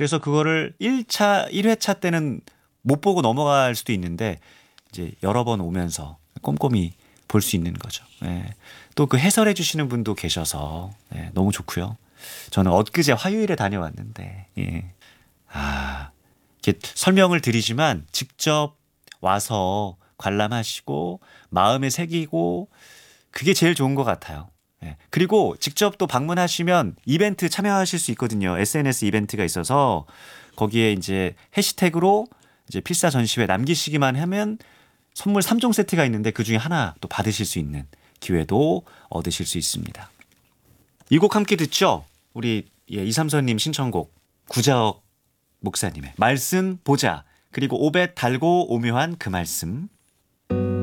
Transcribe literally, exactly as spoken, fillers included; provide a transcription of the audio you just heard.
그래서 그거를 일 차, 일 회차 때는 못 보고 넘어갈 수도 있는데 이제 여러 번 오면서 꼼꼼히 볼 수 있는 거죠. 예. 또 그 해설해 주시는 분도 계셔서 예, 너무 좋고요. 저는 엊그제 화요일에 다녀왔는데 예. 아, 이렇게 설명을 드리지만 직접 와서 관람하시고 마음에 새기고 그게 제일 좋은 것 같아요. 예. 그리고 직접 또 방문하시면 이벤트 참여하실 수 있거든요. 에스엔에스 이벤트가 있어서 거기에 이제 해시태그로 이제 필사 전시회 남기시기만 하면 선물 삼 종 세트가 있는데 그 중에 하나 또 받으실 수 있는 기회도 얻으실 수 있습니다. 이 곡 함께 듣죠? 우리 예, 이삼선님 신청곡 구자억 목사님의 말씀 보자 그리고 오벳 달고 오묘한 그 말씀